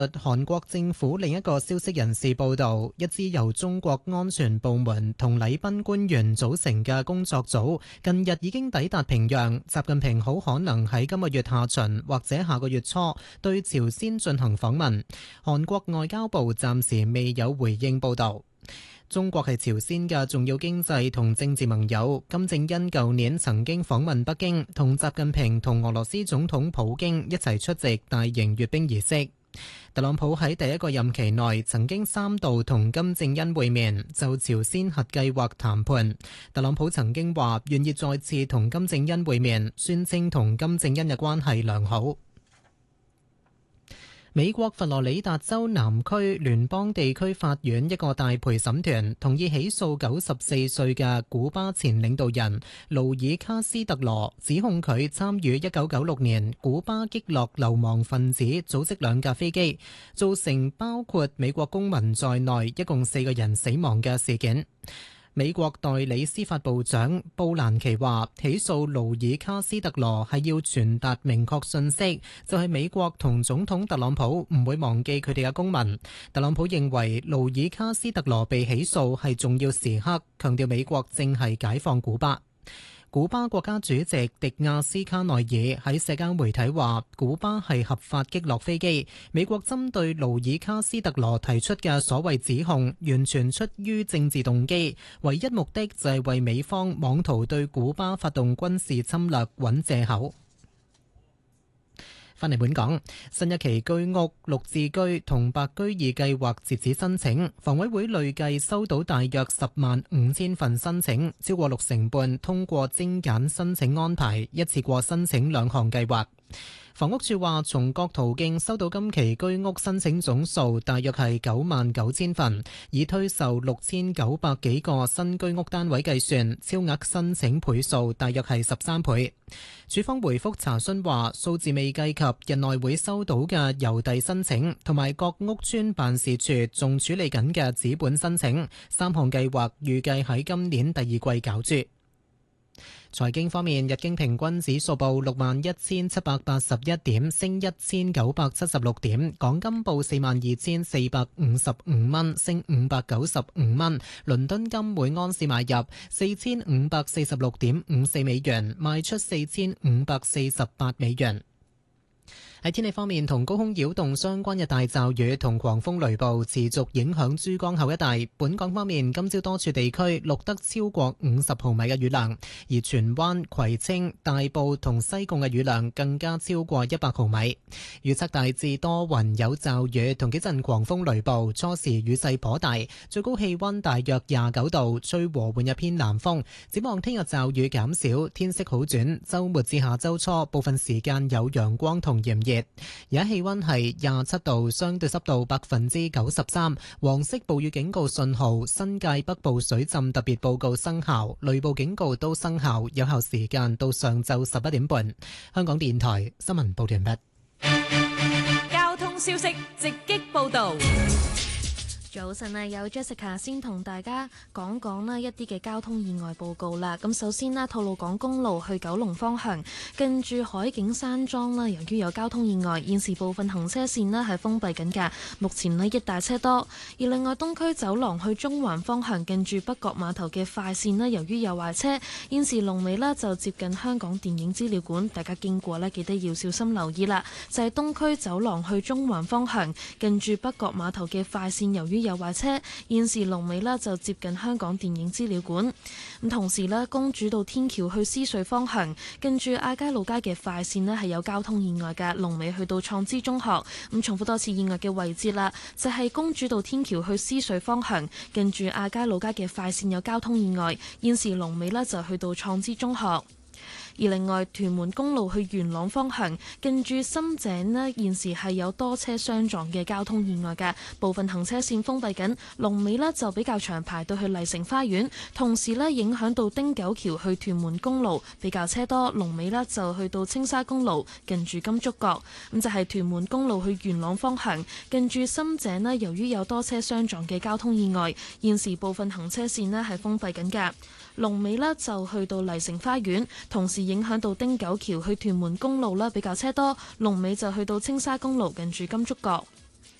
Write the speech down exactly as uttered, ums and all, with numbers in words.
韓國政府另一個消息人士報道，一支由中國安全部門同禮賓官員組成嘅工作組，近日已經抵達平壤。習近平好可能喺今個月下旬或者下個月初對朝鮮進行訪問。韓國外交部暫時未有回應報道。中國係朝鮮嘅重要經濟同政治盟友。金正恩舊年曾經訪問北京，同習近平同俄羅斯總統普京一齊出席大型閱兵儀式。特朗普喺第一個任期內曾經三度同金正恩會面，就朝鮮核計劃談判。特朗普曾經話願意再次同金正恩會面，宣稱同金正恩嘅關係良好。美國佛羅里達州南區聯邦地區法院一個大陪審團同意起訴九十四歲嘅古巴前領導人盧爾卡斯特羅，指控佢參與一九九六年古巴擊落流亡分子組織兩架飛機，造成包括美國公民在內一共四個人死亡嘅事件。美國代理司法部長布蘭奇話，起訴盧爾卡斯特羅係要傳達明確信息，就係美國同總統特朗普唔會忘記佢哋嘅公民。特朗普認為盧爾卡斯特羅被起訴係重要時刻，強調美國正係解放古巴。古巴國家主席迪亞斯卡內爾喺社交媒體話，古巴係合法擊落飛機。美國針對盧爾卡斯特羅提出嘅所謂指控，完全出於政治動機，唯一目的就係為美方妄圖對古巴發動軍事侵略揾藉口。返嚟本港，新一期居屋綠置居同白居二計劃截止申請，房委會累計收到大約十萬五千份申請，超過六成半通過精簡申請安排，一次過申請兩項計劃。房屋署話，從各途徑收到今期居屋申請總數大約係九萬九千份，以推售六千九百幾個新居屋單位計算，超額申請倍數大約係十三倍。署方回覆查詢話，數字未計及日內會收到嘅郵遞申請，同埋各屋邨辦事處仲處理緊嘅紙本申請，三項計劃預計喺今年第二季攪珠。財經方面，日經平均指數報六萬一千七百八十一點，升一千九百七十六點。港金報四萬二千四百五十五蚊，升五百九十五蚊。倫敦金每安士買入四千五百四十六點五四美元，賣出四千五百四十八美元。喺天氣方面，同高空擾動相關嘅大驟雨同狂風雷暴持續影響珠江口一帶。本港方面，今朝多處地區錄得超過五十毫米嘅雨量，而荃灣、葵青、大埔同西貢嘅雨量更加超過一百毫米。預測大致多雲有驟雨同幾陣狂風雷暴，初時雨勢頗大，最高氣溫大約廿九度，吹和緩一偏南風。展望聽日驟雨減少，天色好轉，週末至下週初部分時間有陽光同炎熱。而家氣溫係廿七度，相對濕度百分之九十三，黃色暴雨警告信號、新界北部水浸特別報告生效，雷暴警告都生效，有效時間到上晝十一點半。香港電台新聞報道完畢。 交通消息直擊報道。 早晨啊，有 Jessica 先同大家講講啦一啲嘅交通意外報告啦。咁首先啦，吐露港公路去九龍方向，近住海景山莊啦，由於有交通意外，現時部分行車線呢係封閉緊㗎。目前呢一大車多。而另外東區走廊去中環方向，近住北角碼頭嘅快線呢，由於有壞車，現時龍尾呢就接近香港電影資料館，大家經過呢記得要小心留意啦。就係、是、東區走廊去中環方向，近住北角碼頭嘅快線，由於有壞車，現時龍尾呢就接近香港電影資料館。咁同時呢，公主道天橋去獅隧方向，近住亞皆老街嘅快線呢係有交通意外嘅，龍尾去到創知中學。咁重複多次意外嘅位置啦，就係、是、公主道天橋去獅隧方向，近住亞皆老街嘅快線有交通意外，現時龍尾呢就去到創知中學。而另外，屯門公路去元朗方向，近住深井呢，現時係有多車相撞嘅交通意外嘅，部分行車線封閉緊，龍尾呢就比較長，排到去麗城花園，同時呢影響到汀九橋去屯門公路比較車多，龍尾呢就去到青沙公路近住金竹角。咁就係屯門公路去元朗方向，近住深井呢，由於有多車相撞嘅交通意外，現時部分行車線呢係封閉緊嘅。龍尾呢就去到麗城花園，同時影響到汀九橋去屯門公路啦，比較車多，龍尾就去到青沙公路近住金竹角。